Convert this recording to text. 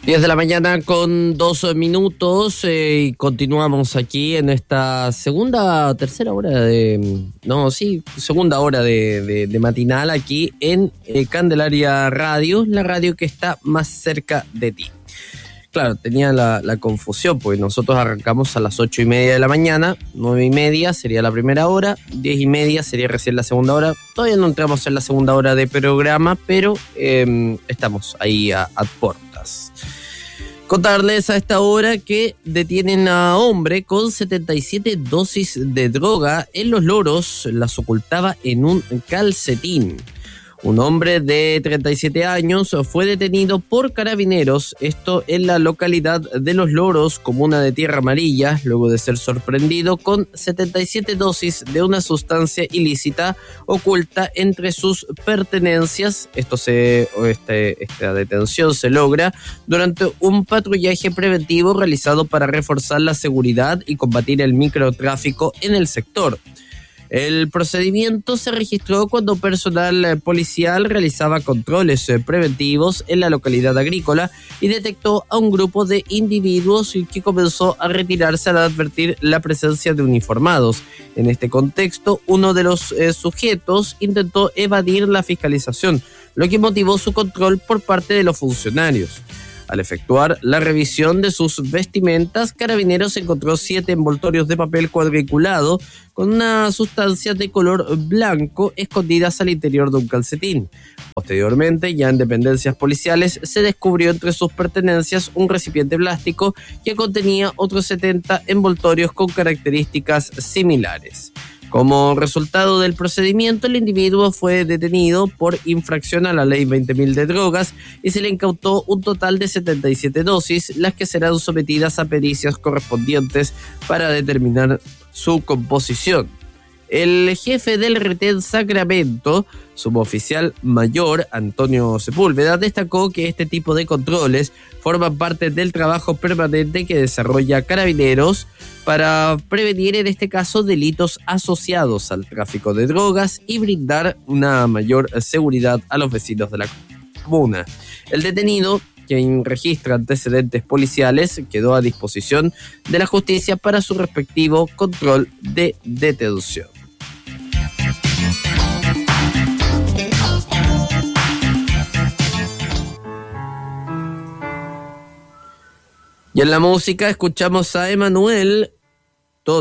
10 de la mañana con 2 minutos y continuamos aquí en esta tercera hora segunda hora de matinal aquí en Candelaria Radio, la radio que está más cerca de ti. Claro, tenía la confusión, porque nosotros arrancamos a las 8:30 de la mañana, 9:30 sería la primera hora, 10:30 sería recién la segunda hora. Todavía no entramos en la segunda hora de programa, pero estamos ahí a puertas. Contarles a esta hora que detienen a hombre con 77 dosis de droga en Los Loros, las ocultaba en un calcetín. Un hombre de 37 años fue detenido por carabineros, esto en la localidad de Los Loros, comuna de Tierra Amarilla, luego de ser sorprendido con 77 dosis de una sustancia ilícita oculta entre sus pertenencias. Esta detención se logra durante un patrullaje preventivo realizado para reforzar la seguridad y combatir el microtráfico en el sector. El procedimiento se registró cuando personal policial realizaba controles preventivos en la localidad agrícola y detectó a un grupo de individuos que comenzó a retirarse al advertir la presencia de uniformados. En este contexto, uno de los sujetos intentó evadir la fiscalización, lo que motivó su control por parte de los funcionarios. Al efectuar la revisión de sus vestimentas, Carabineros encontró 7 envoltorios de papel cuadriculado con una sustancia de color blanco escondidas al interior de un calcetín. Posteriormente, ya en dependencias policiales, se descubrió entre sus pertenencias un recipiente plástico que contenía otros 70 envoltorios con características similares. Como resultado del procedimiento, el individuo fue detenido por infracción a la ley 20.000 de drogas y se le incautó un total de 77 dosis, las que serán sometidas a pericias correspondientes para determinar su composición. El jefe del retén Sacramento, suboficial mayor Antonio Sepúlveda, destacó que este tipo de controles forman parte del trabajo permanente que desarrolla Carabineros para prevenir, en este caso, delitos asociados al tráfico de drogas y brindar una mayor seguridad a los vecinos de la comuna. El detenido, quien registra antecedentes policiales, quedó a disposición de la justicia para su respectivo control de detención. Y en la música escuchamos a Emanuel